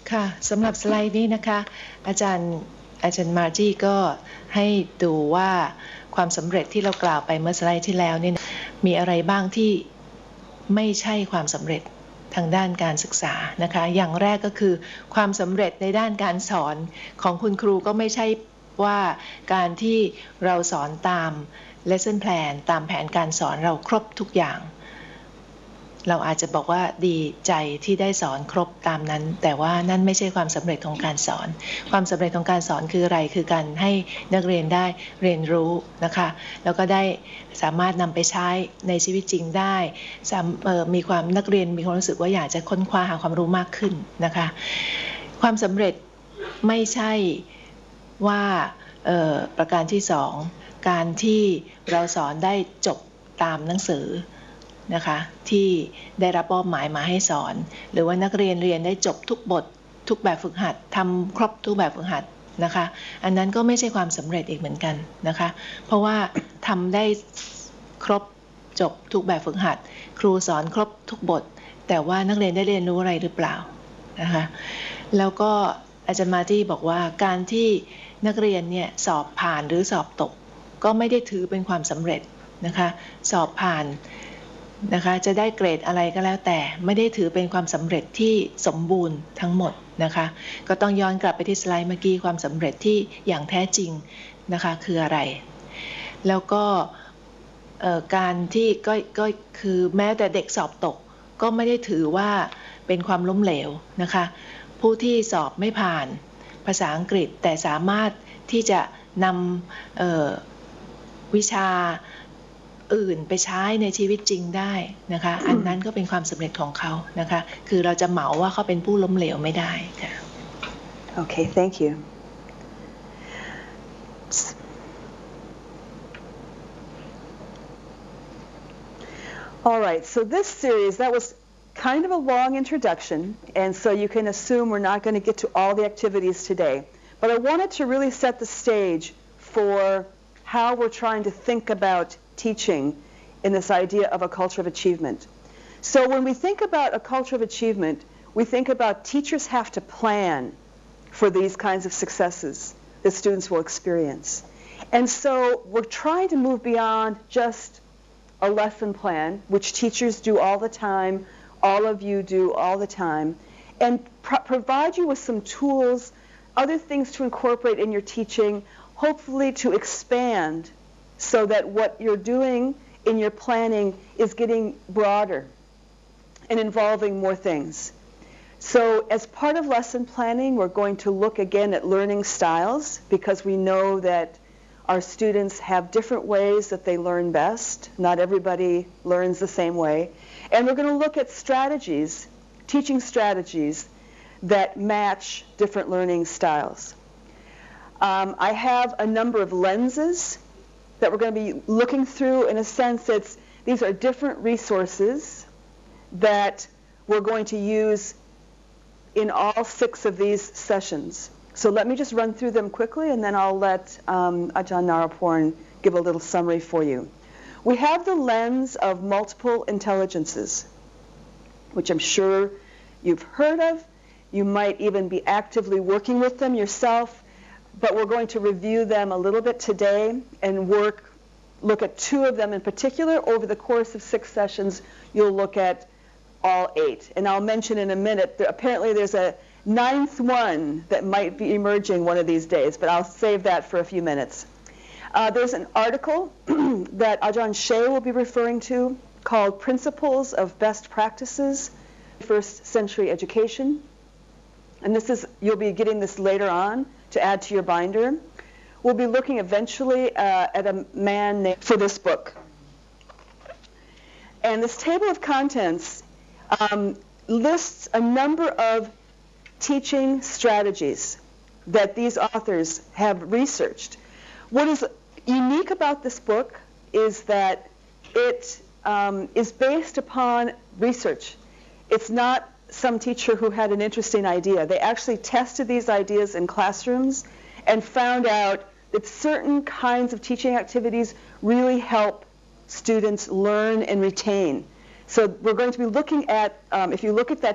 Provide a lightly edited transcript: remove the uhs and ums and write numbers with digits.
ค่ะสำหรับสไลด์นี้นะคะอาจารย์มาร์จี้ก็ให้ดูว่าความสำเร็จที่เรากล่าวไปเมื่อสไลด์ที่แล้วนี่มีอะไรบ้างที่ไม่ใช่ความสำเร็จทางด้านการศึกษานะคะอย่างแรกก็คือความสำเร็จในด้านการสอนของคุณครูก็ไม่ใช่ว่าการที่เราสอนตาม lesson plan ตามแผนการสอนเราครบทุกอย่างเราอาจจะบอกว่าดีใจที่ได้สอนครบตามนั้นแต่ว่านั่นไม่ใช่ความสำเร็จของการสอนความสำเร็จของการสอนคืออะไรคือการให้นักเรียนได้เรียนรู้นะคะแล้วก็ได้สามารถนำไปใช้ในชีวิตจริงได้มีความนักเรียนมีความรู้สึกว่าอยากจะค้นคว้าหาความรู้มากขึ้นนะคะความสำเร็จไม่ใช่ว่าประการที่สองการที่เราสอนได้จบตามหนังสือนะคะที่ได้รับมอบหมายมาให้สอนหรือว่านักเรียนเรียนได้จบทุกบททุกแบบฝึกหัดทำครบทุกแบบฝึกหัดนะคะอันนั้นก็ไม่ใช่ความสำเร็จอีกเหมือนกันนะคะเพราะว่าทำได้ครบจบทุกแบบฝึกหัดครูสอนครบทุกบทแต่ว่านักเรียนได้เรียนรู้อะไรหรือเปล่านะคะแล้วก็อาจารย์มาที่บอกว่าการที่นักเรียนเนี่ยสอบผ่านหรือสอบตกก็ไม่ได้ถือเป็นความสำเร็จนะคะสอบผ่านนะคะจะได้เกรดอะไรก็แล้วแต่ไม่ได้ถือเป็นความสำเร็จที่สมบูรณ์ทั้งหมดนะคะก็ต้องย้อนกลับไปที่สไลด์เมื่อกี้ความสำเร็จที่อย่างแท้จริงนะคะคืออะไรแล้วก็การที่ก็คือแม้แต่เด็กสอบตกก็ไม่ได้ถือว่าเป็นความล้มเหลวนะคะผู้ที่สอบไม่ผ่านภาษาอังกฤษแต่สามารถที่จะนำวิชาอื่นไปใช้ในชีวิตจริงได้นะคะอันนั้นก็เป็นความสำเร็จของเขานะคะคือเราจะเหมาว่าเขาเป็นผู้ล้มเหลวไม่ได้ค่ะ Okay, thank you. All right, so this series, that was kind of a long introduction, and so you can assume we're not going to get to all the activities today. But I wanted to really set the stage for how we're trying to think about teaching in this idea of a culture of achievement. So when we think about a culture of achievement, we think about teachers have to plan for these kinds of successes that students will experience. And so we're trying to move beyond just a lesson plan, which teachers do all the time, all of you do all the time, and provide you with some tools, other things to incorporate in your teaching, hopefully to expand so that what you're doing in your planning is getting broader and involving more things. So as part of lesson planning, we're going to look again at learning styles because we know that our students have different ways that they learn best. Not everybody learns the same way. And we're going to look at strategies, teaching strategies that match different learning styles. I have a number of lenses that we're going to be looking through. In a sense, these are different resources that we're going to use in all 6 of these sessions. So let me just run through them quickly, and then I'll let Ajahn Naraporn give a little summary for you. We have the lens of multiple intelligences, which I'm sure you've heard of. You might even be actively working with them yourself, but we're going to review them a little bit today and look at 2 of them in particular. Over the course of 6 sessions, you'll look at all 8. And I'll mention in a minute, apparently there's a 9th one that might be emerging one of these days, but I'll save that for a few minutes. There's an article that Ajahn Shea will be referring to called Principles of Best Practices, First Century Education. And you'll be getting this later on to add to your binder. We'll be looking eventually at a man named for this book. And this table of contents lists a number of teaching strategies that these authors have researched. What is unique about this book is that it is based upon research. It's not some teacher who had an interesting idea. They actually tested these ideas in classrooms and found out that certain kinds of teaching activities really help students learn and retain. So we're going to be looking at, if you look at that